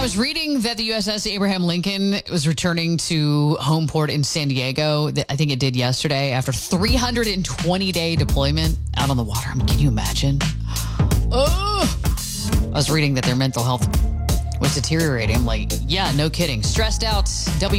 was reading that the USS Abraham Lincoln was returning to home port in San Diego. I think it did yesterday after 320-day deployment out on the water. Can you imagine? Oh, I was reading that their mental health was deteriorating. I'm like, yeah, no kidding. Stressed out.